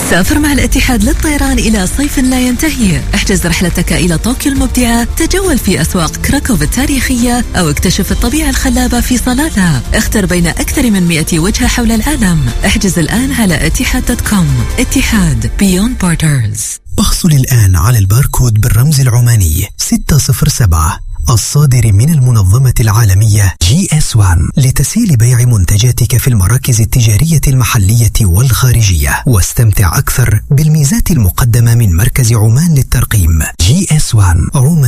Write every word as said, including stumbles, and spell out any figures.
سافر مع الاتحاد للطيران إلى صيف لا ينتهي. احجز رحلتك إلى طوكيو المبدعة، تجول في أسواق كراكوف التاريخية أو اكتشف الطبيعة الخلابة في صلالة. اختر بين أكثر من مئة وجهة حول العالم. احجز الآن على اتحاد دوت كوم. اتحاد Beyond Borders. احصل الآن على الباركود بالرمز العماني ستة صفر سبعة الصادر من المنظمة العالمية جي إس واحد لتسهيل بيع منتجاتك في المراكز التجارية المحلية والخارجية، واستمتع أكثر بالميزات المقدمة من مركز عمان للترقيم. جي إس واحد عمان.